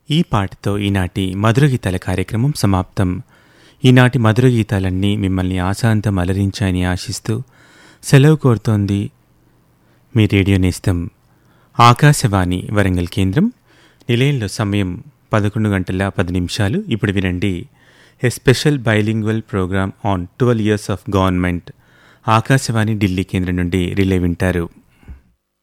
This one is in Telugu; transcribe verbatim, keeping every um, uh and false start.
ఈ పాటతో ఈనాటి మధుర గీతాల కార్యక్రమం సమాప్తం. ఈనాటి మధుర గీతాలన్నీ మిమ్మల్ని ఆశాంతం అలరించాయని ఆశిస్తూ సెలవు కోరుతోంది మీ రేడియో నేస్తం ఆకాశవాణి వరంగల్ కేంద్రం. నిలయంలో సమయం పదకొండు గంటల పది నిమిషాలు. ఇప్పుడు వినండి ఏ special bilingual programme on twelve years of government. Akashvani Delhi కేంద్రం నుండి రిలే వింటారు.